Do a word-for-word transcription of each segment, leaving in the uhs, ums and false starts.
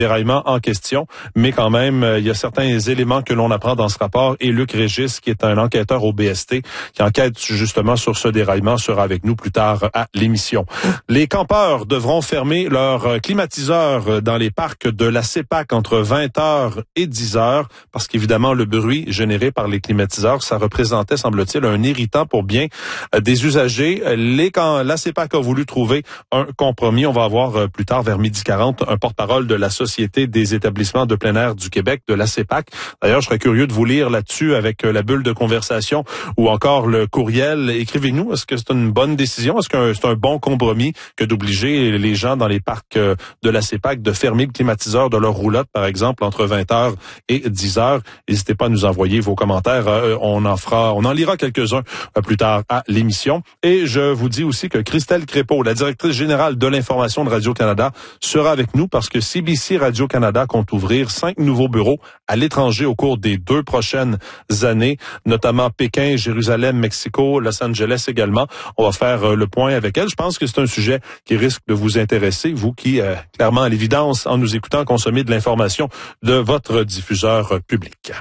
déraillement en question, mais quand même, il y a certains éléments que l'on apprend dans ce rapport et Luc Régis, qui est un enquêteur au B S T, qui enquête justement sur ce déraillement, sera avec nous plus tard à l'émission. Les campeurs devront fermer leurs climatiseurs dans les parcs de la CEPAC entre vingt heures et dix heures, parce qu'évidemment, le bruit généré par les climatiseurs, ça représentait, semble-t-il, un irritant pour bien des usagers. Les, quand la CEPAC a voulu trouver un compromis, on va avoir plus tard, vers midi quarante, un porte-parole de la Société des établissements de plein air du Québec, de la CEPAC. D'ailleurs, je serais curieux de vous lire là-dessus avec la bulle de conversation ou encore le courriel. Écrivez-nous, est-ce que c'est une bonne décision? Est-ce que c'est un bon compromis que d'obliger les gens dans les parcs de la CEPAC de fermer le climatiseur de leur roulotte, par exemple, entre vingt heures et dix heures? N'hésitez pas à nous envoyer vos commentaires. On en fera, on en lira quelques-uns plus tard à l'émission. Et je vous dis aussi que Christelle Crépeau, la directrice générale de l'information de Radio-Canada, sera avec nous parce que C B C Radio-Canada compte ouvrir cinq nouveaux bureaux à l'étranger au cours des deux prochaines années, notamment Pékin, Jérusalem, Mexico, Los Angeles également. On va faire le point avec elle. Je pense que c'est un sujet qui risque de vous intéresser, vous qui, euh, clairement, à l'évidence, en nous écoutant, consommez de l'information de votre diffuseur public.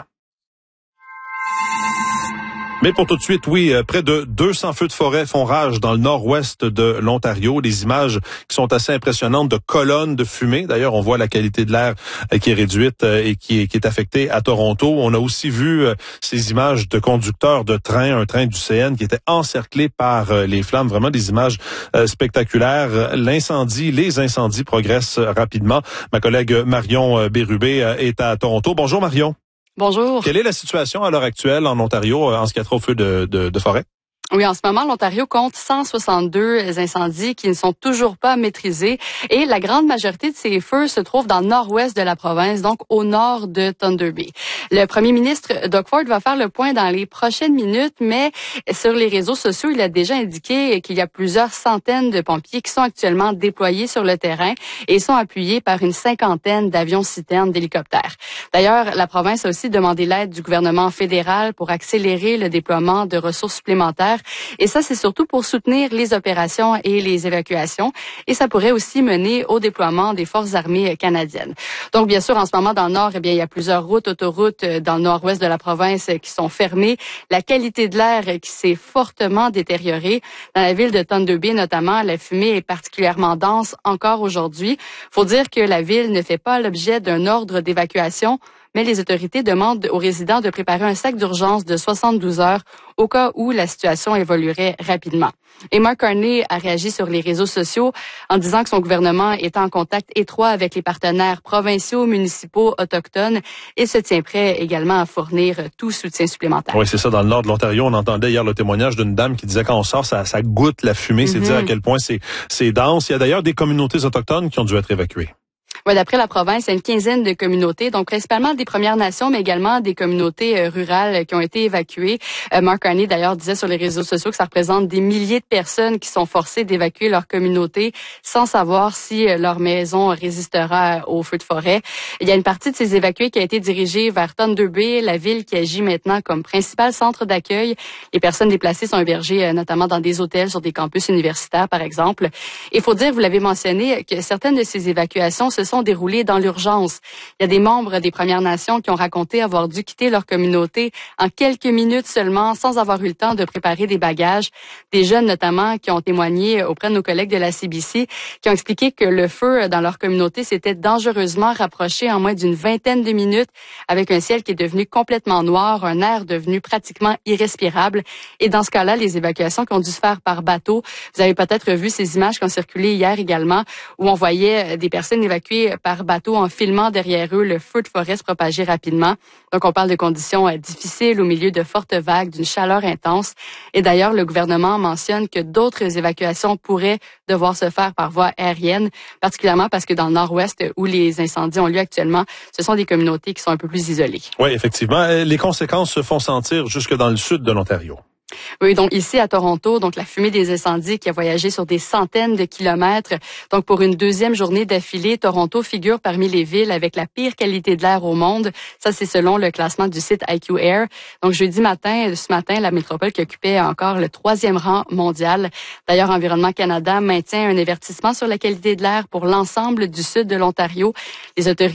Mais pour tout de suite, oui, près de deux cents feux de forêt font rage dans le nord-ouest de l'Ontario. Des images qui sont assez impressionnantes de colonnes de fumée. D'ailleurs, on voit la qualité de l'air qui est réduite et qui est, qui est affectée à Toronto. On a aussi vu ces images de conducteurs de train, un train du C N qui était encerclé par les flammes. Vraiment des images spectaculaires. L'incendie, les incendies progressent rapidement. Ma collègue Marion Bérubé est à Toronto. Bonjour Marion. Bonjour. Quelle est la situation à l'heure actuelle en Ontario en ce qui a trait au feu de, de, de forêt? Oui, en ce moment, l'Ontario compte cent soixante-deux incendies qui ne sont toujours pas maîtrisés et la grande majorité de ces feux se trouvent dans le nord-ouest de la province, donc au nord de Thunder Bay. Le premier ministre Doug Ford va faire le point dans les prochaines minutes, mais sur les réseaux sociaux, il a déjà indiqué qu'il y a plusieurs centaines de pompiers qui sont actuellement déployés sur le terrain et sont appuyés par une cinquantaine d'avions-citernes d'hélicoptères. D'ailleurs, la province a aussi demandé l'aide du gouvernement fédéral pour accélérer le déploiement de ressources supplémentaires. Et ça, c'est surtout pour soutenir les opérations et les évacuations. Et ça pourrait aussi mener au déploiement des forces armées canadiennes. Donc, bien sûr, en ce moment, dans le nord, eh bien, il y a plusieurs routes, autoroutes dans le nord-ouest de la province qui sont fermées. La qualité de l'air qui s'est fortement détériorée. Dans la ville de Thunder Bay, notamment, la fumée est particulièrement dense encore aujourd'hui. Faut dire que la ville ne fait pas l'objet d'un ordre d'évacuation, mais les autorités demandent aux résidents de préparer un sac d'urgence de soixante-douze heures au cas où la situation évoluerait rapidement. Et Mark Carney a réagi sur les réseaux sociaux en disant que son gouvernement est en contact étroit avec les partenaires provinciaux, municipaux, autochtones et se tient prêt également à fournir tout soutien supplémentaire. Oui, c'est ça. Dans le nord de l'Ontario, on entendait hier le témoignage d'une dame qui disait quand on sort, ça, ça goûte la fumée. Mm-hmm. C'est dire à quel point c'est, c'est dense. Il y a d'ailleurs des communautés autochtones qui ont dû être évacuées. Ouais, d'après la province, il y a une quinzaine de communautés, donc principalement des Premières Nations, mais également des communautés euh, rurales qui ont été évacuées. Euh, Mark Carney, d'ailleurs, disait sur les réseaux sociaux que ça représente des milliers de personnes qui sont forcées d'évacuer leur communauté sans savoir si euh, leur maison résistera au feu de forêt. Il y a une partie de ces évacués qui a été dirigée vers Thunder Bay, la ville qui agit maintenant comme principal centre d'accueil. Les personnes déplacées sont hébergées euh, notamment dans des hôtels sur des campus universitaires, par exemple. Il faut dire, vous l'avez mentionné, que certaines de ces évacuations se sont déroulées dans l'urgence. Il y a des membres des Premières Nations qui ont raconté avoir dû quitter leur communauté en quelques minutes seulement, sans avoir eu le temps de préparer des bagages. Des jeunes notamment qui ont témoigné auprès de nos collègues de la C B C, qui ont expliqué que le feu dans leur communauté s'était dangereusement rapproché en moins d'une vingtaine de minutes, avec un ciel qui est devenu complètement noir, un air devenu pratiquement irrespirable. Et dans ce cas-là, les évacuations qui ont dû se faire par bateau, vous avez peut-être vu ces images qui ont circulé hier également, où on voyait des personnes évacuées par bateau en filmant derrière eux le feu de forêt se propager rapidement. Donc, on parle de conditions euh, difficiles au milieu de fortes vagues, d'une chaleur intense. Et d'ailleurs, le gouvernement mentionne que d'autres évacuations pourraient devoir se faire par voie aérienne, particulièrement parce que dans le nord-ouest, où les incendies ont lieu actuellement, ce sont des communautés qui sont un peu plus isolées. Oui, effectivement. Les conséquences se font sentir jusque dans le sud de l'Ontario. Oui, donc ici à Toronto, donc la fumée des incendies qui a voyagé sur des centaines de kilomètres. Donc pour une deuxième journée d'affilée, Toronto figure parmi les villes avec la pire qualité de l'air au monde. Ça, c'est selon le classement du site I Q Air. Donc jeudi matin, ce matin, la métropole qui occupait encore le troisième rang mondial. D'ailleurs, Environnement Canada maintient un avertissement sur la qualité de l'air pour l'ensemble du sud de l'Ontario. Les autorités